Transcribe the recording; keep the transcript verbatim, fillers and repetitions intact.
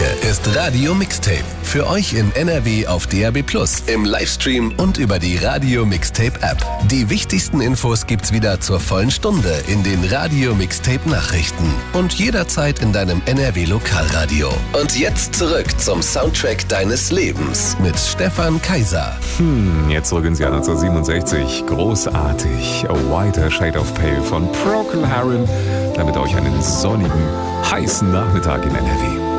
Hier ist Radio Mixtape. Für euch in N R W auf D A B plus, im Livestream und über die Radio Mixtape App. Die wichtigsten Infos gibt's wieder zur vollen Stunde in den Radio Mixtape Nachrichten und jederzeit in deinem N R W Lokalradio. Und jetzt zurück zum Soundtrack deines Lebens mit Stefan Kaiser. Hm, jetzt zurück ins Jahr neunzehnhundertsiebenundsechzig. Großartig. A Whiter Shade of Pale von Procol Harum. Damit euch einen sonnigen, heißen Nachmittag in N R W.